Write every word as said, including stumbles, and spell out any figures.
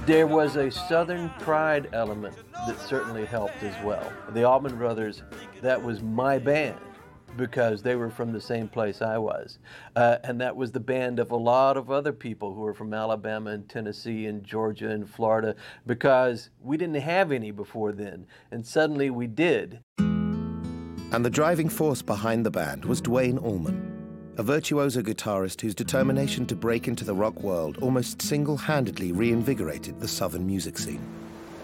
There was a Southern pride element that certainly helped as well. The Allman Brothers, that was my band because they were from the same place I was. Uh, and that was the band of a lot of other people who were from Alabama and Tennessee and Georgia and Florida because we didn't have any before then. And suddenly we did. And the driving force behind the band was Duane Allman, a virtuoso guitarist whose determination to break into the rock world almost single-handedly reinvigorated the Southern music scene.